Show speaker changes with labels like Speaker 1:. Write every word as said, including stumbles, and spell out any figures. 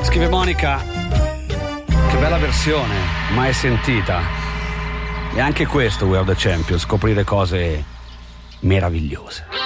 Speaker 1: Scrive Monica, che bella versione, mai sentita. E anche questo We Are The Champions, scoprire cose meravigliose.